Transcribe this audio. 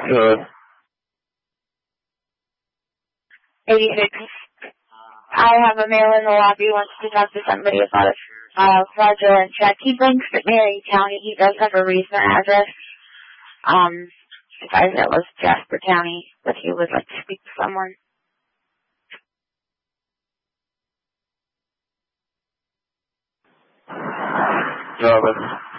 Good. 86. I have a male in the lobby who wants to talk to somebody about a fraudulent check. He thinks that Marion County, he does have a recent address. If I said it was Jasper County, but he would like to speak to someone. Jarvis.